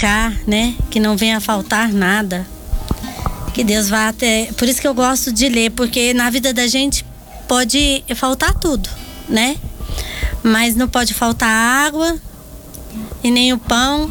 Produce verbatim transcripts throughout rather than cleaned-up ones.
dedicar, né? Que não venha a faltar nada. Que Deus vá até... Por isso que eu gosto de ler, porque na vida da gente pode faltar tudo, né? Mas não pode faltar água e nem o pão,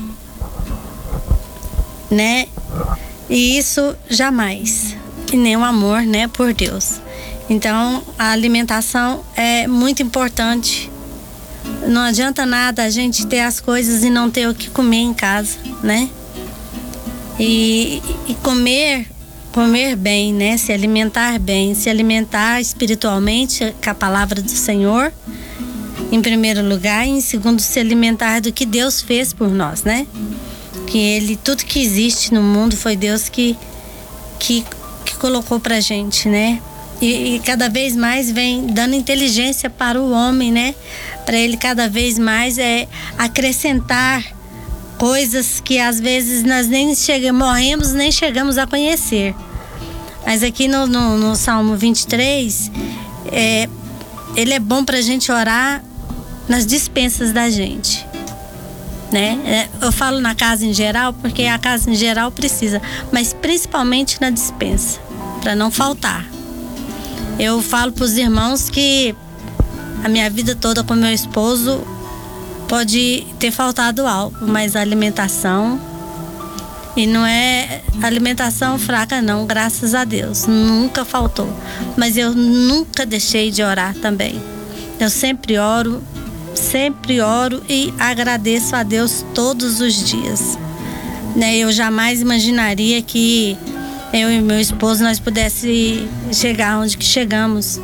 né? E isso jamais. E nem o amor, né? Por Deus. Então, a alimentação é muito importante. Não adianta nada a gente ter as coisas e não ter o que comer em casa, né? E, e comer, comer bem, né? Se alimentar bem, se alimentar espiritualmente com a palavra do Senhor, em primeiro lugar, e em segundo, se alimentar do que Deus fez por nós, né? Que Ele, tudo que existe no mundo foi Deus que, que, que colocou pra gente, né? E, e cada vez mais vem dando inteligência para o homem, né? Para ele cada vez mais é acrescentar coisas que às vezes nós nem chegamos, morremos, nem chegamos a conhecer. Mas aqui no, no, no Salmo vinte e três, é, ele é bom para a gente orar nas dispensas da gente, né? É, eu falo na casa em geral porque a casa em geral precisa, mas principalmente na dispensa, para não faltar. Eu falo para os irmãos que a minha vida toda com meu esposo pode ter faltado algo, mas a alimentação, e não é alimentação fraca não, graças a Deus, nunca faltou. Mas eu nunca deixei de orar também. Eu sempre oro, sempre oro e agradeço a Deus todos os dias. Né? Eu jamais imaginaria que eu e meu esposo nós pudéssemos chegar onde que chegamos.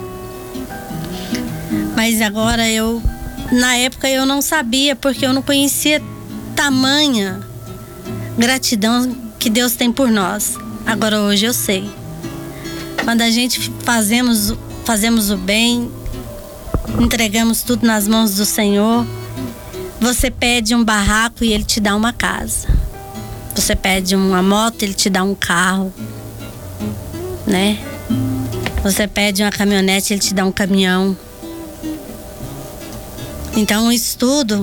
Mas agora eu, na época eu não sabia, porque eu não conhecia tamanha gratidão que Deus tem por nós. Agora hoje eu sei. Quando a gente fazemos, fazemos o bem, entregamos tudo nas mãos do Senhor, você pede um barraco e Ele te dá uma casa. Você pede uma moto, Ele te dá um carro, né? Você pede uma caminhonete, Ele te dá um caminhão. Então isso tudo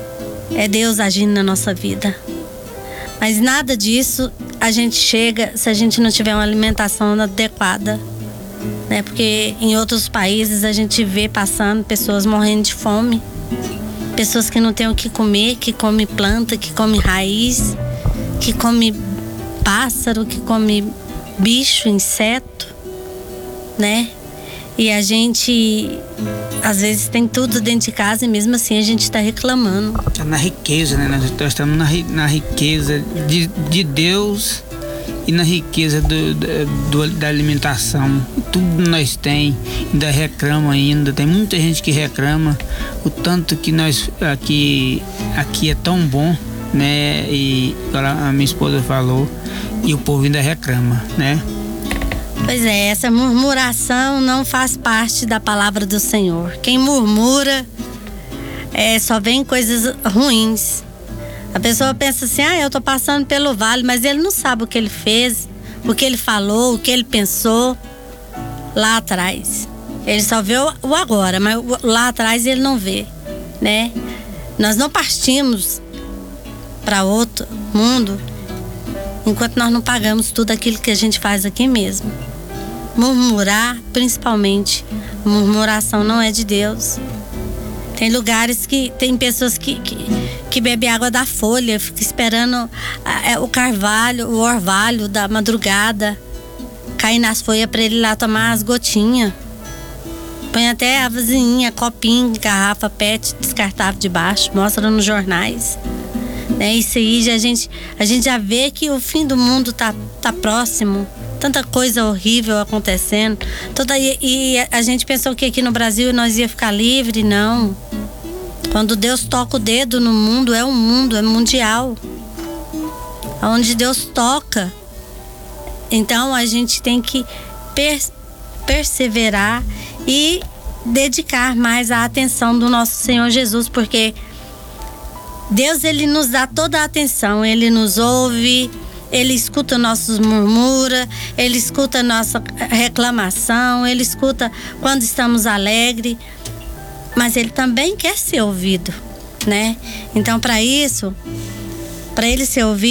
é Deus agindo na nossa vida. Mas nada disso a gente chega se a gente não tiver uma alimentação adequada, né? Porque em outros países a gente vê passando pessoas morrendo de fome, pessoas que não têm o que comer, que come planta, que come raiz, que come pássaro, que come bicho, inseto, né? E a gente às vezes tem tudo dentro de casa e mesmo assim a gente está reclamando. Tá na riqueza, né? Nós estamos na, na riqueza de, de Deus e na riqueza do, do, da alimentação. Tudo nós tem, ainda reclama ainda. Tem muita gente que reclama o tanto que nós aqui, aqui é tão bom, né? E a minha esposa falou, e o povo ainda reclama, né? Pois é, essa murmuração não faz parte da palavra do Senhor. Quem murmura é, só vem coisas ruins. A pessoa pensa assim, ah, eu tô passando pelo vale, mas ele não sabe o que ele fez, o que ele falou, o que ele pensou lá atrás. Ele só vê o agora, mas lá atrás ele não vê, né? Nós não partimos para outro mundo enquanto nós não pagamos tudo aquilo que a gente faz aqui mesmo. Murmurar, principalmente, murmuração não é de Deus. Tem lugares que tem pessoas que, que, que bebem água da folha, fica esperando a, a, o carvalho, o orvalho da madrugada cair nas folhas para ele lá tomar as gotinhas. Põe até a vasilhinha, copinho, garrafa pet descartável debaixo, mostra nos jornais. Né? Isso aí já, a, gente, a gente já vê que o fim do mundo tá, tá próximo. Tanta coisa horrível acontecendo. Toda, e, e a gente pensou que aqui no Brasil nós ia ficar livre, não. Quando Deus toca o dedo no mundo, é um mundo, é mundial. Onde Deus toca. Então a gente tem que per, perseverar e dedicar mais a atenção do nosso Senhor Jesus, porque Deus, Ele nos dá toda a atenção, Ele nos ouve, Ele escuta nossos murmura, Ele escuta a nossa reclamação, Ele escuta quando estamos alegres, mas Ele também quer ser ouvido, né? Então, para isso, para Ele ser ouvido,